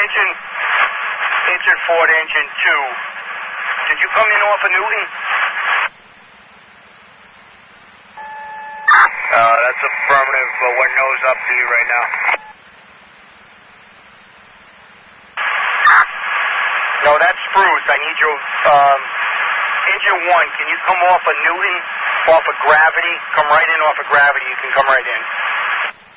engine Ford, engine 2. Did you come in off of Newton? That's affirmative, but we're nose up to you right now. No, that's Spruce. I need your engine 1. Can you come off of Newton, off of Gravity? Come right in off of Gravity. You can come right in.